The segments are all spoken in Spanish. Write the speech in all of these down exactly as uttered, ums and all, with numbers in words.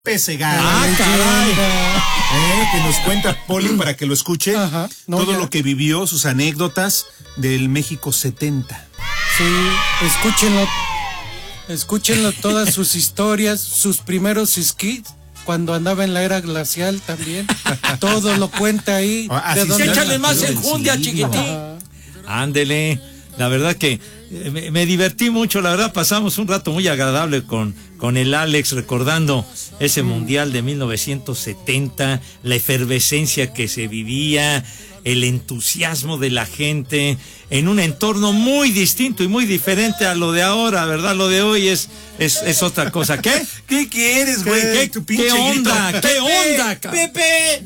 Pepe Segarra. Ah, caray. Eh, que nos cuenta Poli para que lo escuche. Ajá, no, todo ya. lo que vivió, sus anécdotas del México setenta. Sí, escúchenlo. Escúchenlo todas sus historias, sus primeros skits, cuando andaba en la era glacial también. Todo lo cuenta ahí. Ah, de sí, dónde- sí, Échale más enjundia, sí, chiquitín. Ajá. Ándele. La verdad que eh, me, me divertí mucho, la verdad pasamos un rato muy agradable con, con el Alex recordando ese mundial de mil novecientos setenta, la efervescencia que se vivía, el entusiasmo de la gente en un entorno muy distinto y muy diferente a lo de ahora, ¿verdad? Lo de hoy es, es, es otra cosa. ¿Qué? ¿Qué quieres, güey? ¿Qué, Tu qué pinche onda? grito. ¿Qué onda, cabrón? Pepe.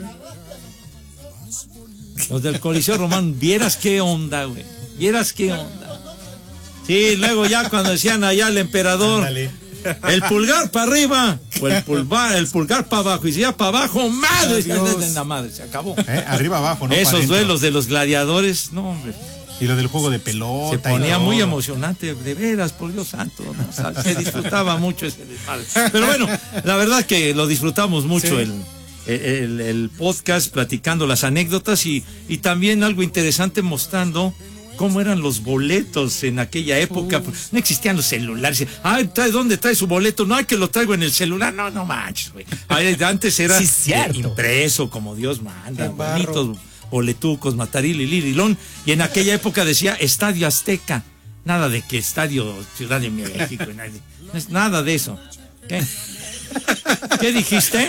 Los del Coliseo Romano, vieras qué onda, güey. Vieras qué onda. Sí, luego ya cuando decían allá el emperador, Ándale. el pulgar para arriba, o el pulgar, el pulgar para abajo, y si ya para abajo, madre, Adiós. la madre, se acabó. Eh, arriba abajo, ¿no? Para Esos adentro. duelos de los gladiadores, no, hombre, Y lo del juego de pelota. se y ponía todo. muy emocionante, de veras, por Dios santo, ¿no? O sea, se disfrutaba mucho ese desmadre. Pero bueno, la verdad que lo disfrutamos mucho Sí. el, el, el podcast, platicando las anécdotas y, y también algo interesante mostrando cómo eran los boletos en aquella época. Uh. No existían los celulares. Ay, ¿trae dónde trae su boleto? No, hay que lo traigo en el celular. No, no manches, güey. Ay, antes era Sí, cierto. eh, impreso, como Dios manda, En barro. bonitos boletucos, mataril y lirilón. Y en aquella época decía Estadio Azteca. Nada de que Estadio Ciudad de México. Nadie. No es nada de eso. ¿Qué? ¿Qué dijiste?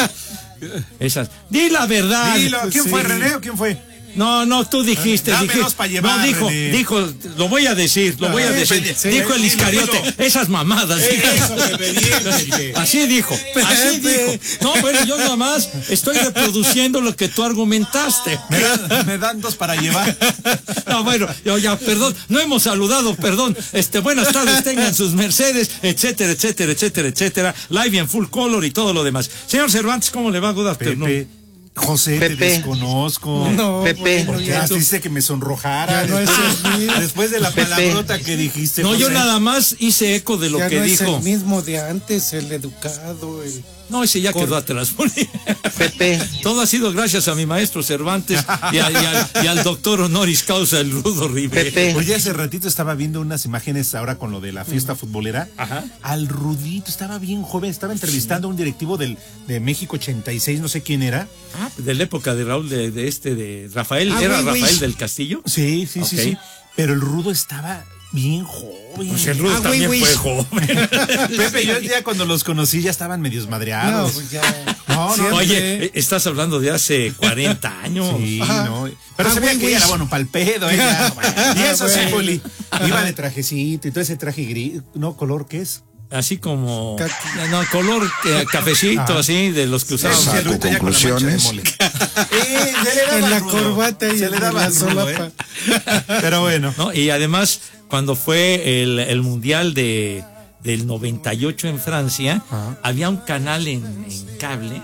Esas. Di la verdad. Dilo, ¿quién Sí. fue, René, o quién fue? No, no, tú dijiste, Dámelos dijiste. pa' llevar, no, dijo, René. dijo, lo voy a decir, lo voy a Sí, decir. sí, dijo el sí, Iscariote, dilo. esas mamadas. Eso, Pepe, bien, Pepe. Así dijo, así Pepe. dijo. No, bueno, yo nada más estoy reproduciendo lo que tú argumentaste. Me dan, me dan dos para llevar. No, bueno, yo ya, perdón, no hemos saludado, perdón. Este, buenas tardes, tengan sus mercedes, etcétera, etcétera, etcétera, etcétera. Live en full color y todo lo demás. Señor Cervantes, ¿cómo le va? Good afternoon. Pepe. José, te Pepe. desconozco. No, Pepe. bueno, Porque ya. hiciste que me sonrojara. Ya no es después, el mismo. después de la Pepe. palabrota que dijiste. No, yo José. nada más hice eco de lo ya que no dijo. es el mismo de antes, el educado, el... No, ese ya Cor- quedó atrás. Pepe. Todo ha sido gracias a mi maestro Cervantes y, a- y al, y al doctor honoris causa, el Rudo Rivera. Pepe. Oye, hace ratito estaba viendo unas imágenes ahora con lo de la fiesta futbolera. Ajá. Al Rudito, estaba bien joven, estaba entrevistando a un directivo del, de México ochenta y seis, no sé quién era. Ah, de la época de Raúl, de, de este, de Rafael. Ah, ¿Era güey, güey. Rafael del Castillo? Sí, sí, sí, Ok. sí. Pero el Rudo estaba bien joven. Pues el Rudo Ah, güey, también güey. fue joven. Pepe, yo ya cuando los conocí ya estaban medios No, madreados. pues ya. No, no. Siempre. Oye, eh, estás hablando de hace cuarenta años. Sí, Ajá. no. Pero Ah, se veía güey, que güey. ella era bueno pa'l pedo, ella. Y eso sí, Bueno. Poli. Iba de trajecito y todo ese traje gris. ¿No? ¿Color qué es? Así como. Ca- No, color eh, cafecito, Ajá. así, de los que usábamos. Sí, el Rudito ya con la mancha de mole. Eh, se le daba En la al Rudo. corbata y se en le daba la al Rudo, solapa. ¿eh? Pero bueno. ¿No? Y además, cuando fue el, el Mundial de, del noventa y ocho en Francia, Ajá. había un canal en, en cable,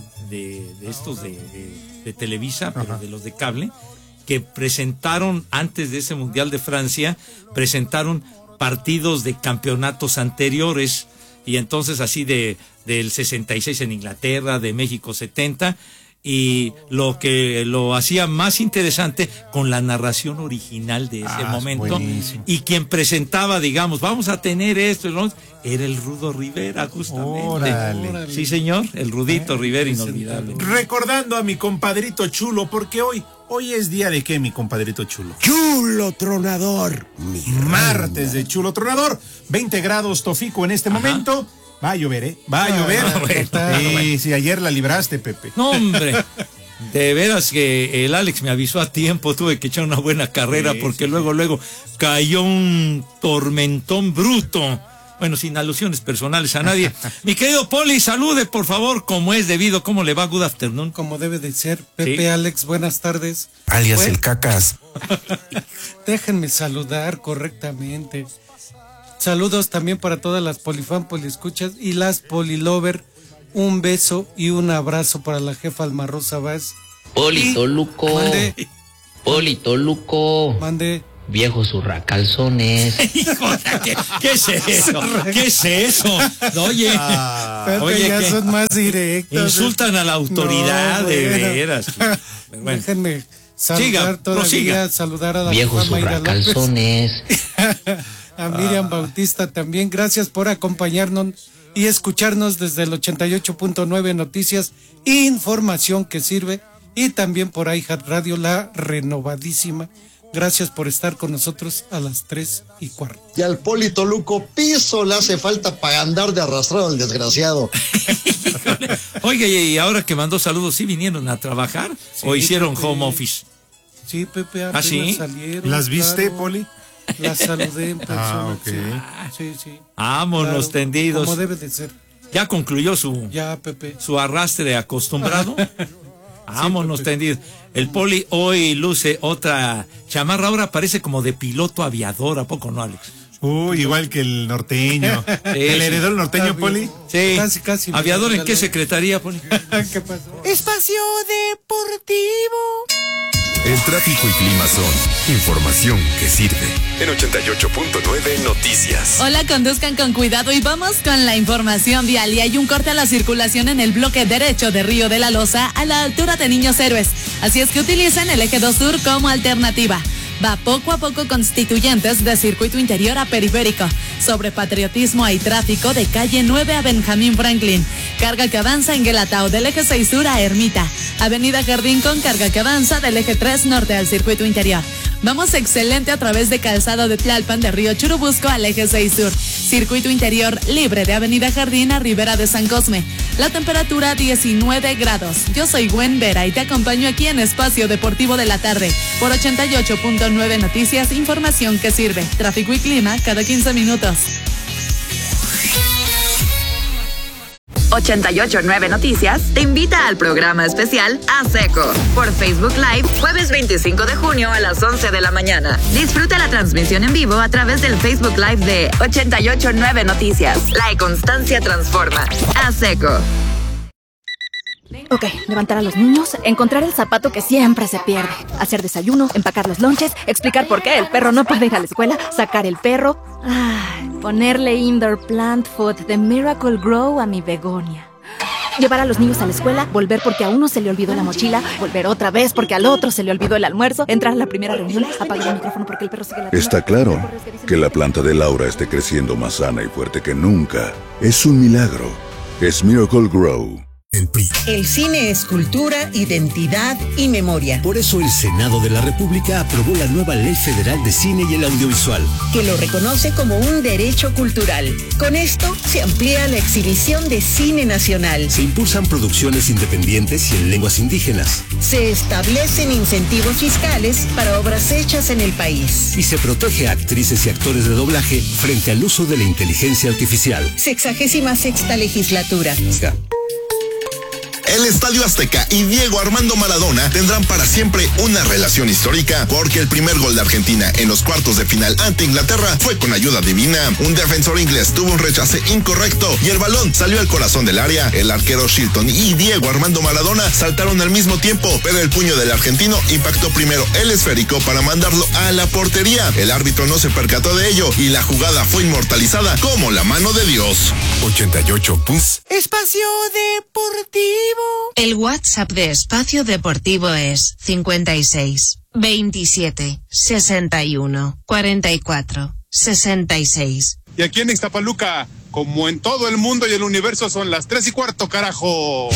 de, de estos de, de- de Televisa, pero Ajá. de los de cable, que presentaron, antes de ese Mundial de Francia, presentaron partidos de campeonatos anteriores, y entonces así de del sesenta y seis en Inglaterra, de México setenta, y lo que lo hacía más interesante con la narración original de ese Ah, momento, buenísimo. y quien presentaba, digamos, vamos a tener esto, ¿no? Era el Rudo Rivera, justamente. Órale. Órale. Sí, señor, el Rudito Rivera, inolvidable. Recordando a mi compadrito chulo, porque hoy, hoy es día de qué, mi compadrito chulo. Chulo tronador. Mi Martes de chulo tronador, veinte grados Tofico en este momento. Va a llover, ¿eh? Va a llover. Ah, bueno, Sí, sí, ayer la libraste, Pepe. No, hombre. De veras que el Alex me avisó a tiempo, tuve que echar una buena carrera Sí, porque sí, luego, luego cayó un tormentón bruto. Bueno, sin alusiones personales a nadie. Mi querido Poli, salude por favor, como es debido, ¿cómo le va? Good afternoon. Como debe de ser. Pepe, Sí. Alex, buenas tardes. alias Bueno, el cacas. Déjenme saludar correctamente. Saludos también para todas las polifan, poliescuchas y las polilover. Un beso y un abrazo para la jefa Alma Rosa Vaz. Polito Luco. Mande, Polito Luco. mande. Viejo zurracalzones. Hijo, ¿qué, ¿qué es eso? ¿Qué es eso? Oye, Ah, Pepe, oye, ya que son más directos. insultan a la autoridad, No, de bueno. veras. Bueno, Déjenme saludar Siga, todavía, prosiga. saludar a la Viejo jefa Mayra López, zurracalzones. a Miriam Bautista también. Gracias por acompañarnos y escucharnos desde el ochenta y ocho punto nueve Noticias, información que sirve, y también por iHeart Radio, la renovadísima. Gracias por estar con nosotros a las tres y cuarto. Y al Poli Toluco piso le hace falta para andar de arrastrado al desgraciado. Oye, y ahora que mandó saludos, ¿sí vinieron a trabajar o Sí, hicieron Pepe. home office? Sí, Pepe, ¿Ah, apenas sí? salieron. ¿Las viste, claro. Poli? Las saludé en persona. Ah, ok. Sí, sí, sí. Vámonos Claro, tendidos. Como debe de ser. ¿Ya concluyó su, Ya, Pepe. su arrastre acostumbrado? Vámonos Pepe. tendidos. El Poli hoy luce otra chamarra, ahora parece como de piloto aviador, ¿a poco no, Alex? Uy, igual que el norteño. ¿El heredero norteño, Está Poli? bien. Sí. Casi, casi. ¿Aviador en qué Dale. secretaría, Poli? ¿Qué pasó? Espacio Deportivo. El tráfico y clima son información que sirve. En ochenta y ocho punto nueve Noticias. Hola, conduzcan con cuidado y vamos con la información vial. Y hay un corte a la circulación en el bloque derecho de Río de la Loza a la altura de Niños Héroes. Así es que utilicen el eje dos sur como alternativa. Va poco a poco Constituyentes de circuito interior a periférico. Sobre Patriotismo hay tráfico de calle nueve a Benjamín Franklin. Carga que avanza en Guelatao del eje seis sur a Ermita. Avenida Jardín con carga que avanza del eje tres norte al circuito interior. Vamos excelente a través de Calzado de Tlalpan de Río Churubusco al eje seis sur. Circuito interior libre de Avenida Jardín a Ribera de San Cosme. La temperatura diecinueve grados. Yo soy Gwen Vera y te acompaño aquí en Espacio Deportivo de la Tarde por ochenta y ocho punto nueve Noticias, información que sirve. Tráfico y clima cada quince minutos. ochenta y ocho punto nueve Noticias te invita al programa especial A Seco por Facebook Live jueves veinticinco de junio a las once de la mañana. Disfruta la transmisión en vivo a través del Facebook Live de ochenta y ocho punto nueve Noticias. La constancia transforma. A Seco. Ok, levantar a los niños, encontrar el zapato que siempre se pierde, hacer desayuno, empacar los lonches, explicar por qué el perro no puede ir a la escuela, sacar el perro, ay, ponerle indoor plant food de Miracle Grow a mi begonia. Llevar a los niños a la escuela, volver porque a uno se le olvidó la mochila, volver otra vez porque al otro se le olvidó el almuerzo, entrar a la primera reunión, apagar el micrófono porque el perro sigue la... Está claro que la planta de Laura esté creciendo más sana y fuerte que nunca. Es un milagro. Es Miracle Grow. El P R I. El cine es cultura, identidad y memoria. Por eso el Senado de la República aprobó la nueva Ley Federal de Cine y el Audiovisual, que lo reconoce como un derecho cultural. Con esto se amplía la exhibición de cine nacional. Se impulsan producciones independientes y en lenguas indígenas. Se establecen incentivos fiscales para obras hechas en el país. Y se protege a actrices y actores de doblaje frente al uso de la inteligencia artificial. Sexagésima sexta legislatura. El Estadio Azteca y Diego Armando Maradona tendrán para siempre una relación histórica, porque el primer gol de Argentina en los cuartos de final ante Inglaterra fue con ayuda divina. Un defensor inglés tuvo un rechace incorrecto y el balón salió al corazón del área. El arquero Shilton y Diego Armando Maradona saltaron al mismo tiempo, pero el puño del argentino impactó primero el esférico para mandarlo a la portería. El árbitro no se percató de ello y la jugada fue inmortalizada como la mano de Dios. ochenta y ocho Pus. Espacio Deportivo. El WhatsApp de Espacio Deportivo es cincuenta y seis, veintisiete, sesenta y uno, cuarenta y cuatro, sesenta y seis. Y aquí en Ixtapaluca, como en todo el mundo y el universo, son las tres y cuarto, carajo.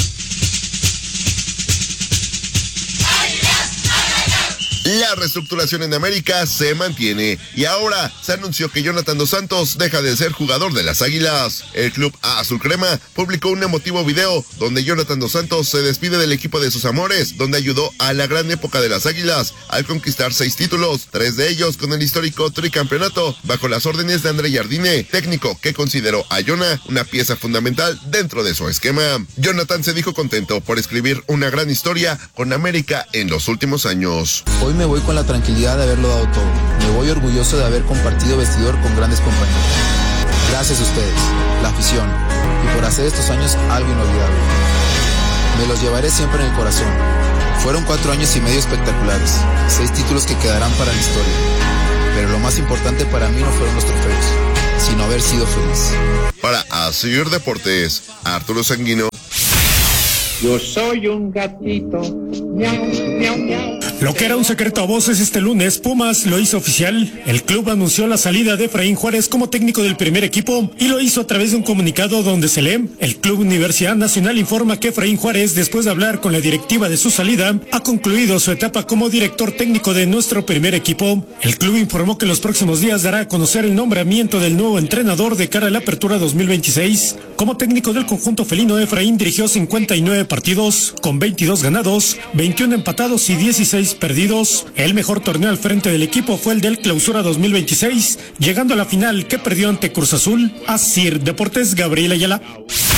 La reestructuración en América se mantiene y ahora se anunció que Jonathan Dos Santos deja de ser jugador de las Águilas. El club Azul Crema publicó un emotivo video donde Jonathan Dos Santos se despide del equipo de sus amores, donde ayudó a la gran época de las Águilas al conquistar seis títulos, tres de ellos con el histórico tricampeonato bajo las órdenes de André Jardine, técnico que consideró a Jonah una pieza fundamental dentro de su esquema. Jonathan se dijo contento por escribir una gran historia con América en los últimos años. Hoy me voy con la tranquilidad de haberlo dado todo. Me voy orgulloso de haber compartido vestidor con grandes compañeros. Gracias a ustedes, la afición, y por hacer estos años algo inolvidable. Me los llevaré siempre en el corazón. Fueron cuatro años y medio espectaculares, seis títulos que quedarán para la historia. Pero lo más importante para mí no fueron los trofeos, sino haber sido feliz. Para Asir Deportes, Arturo Sanguino. Yo soy un gatito, miau, miau, miau. Lo que era un secreto a voces este lunes, Pumas lo hizo oficial. El club anunció la salida de Efraín Juárez como técnico del primer equipo y lo hizo a través de un comunicado donde se lee: el Club Universidad Nacional informa que Efraín Juárez, después de hablar con la directiva de su salida, ha concluido su etapa como director técnico de nuestro primer equipo. El club informó que en los próximos días dará a conocer el nombramiento del nuevo entrenador de cara a la apertura dos mil veintiséis. Como técnico del conjunto felino, Efraín dirigió cincuenta y nueve partidos, con veintidós ganados, veintiuno empatados y dieciséis perdidos. El mejor torneo al frente del equipo fue el del Clausura dos mil veintiséis, llegando a la final que perdió ante Cruz Azul. Asir Deportes, Gabriel Ayala.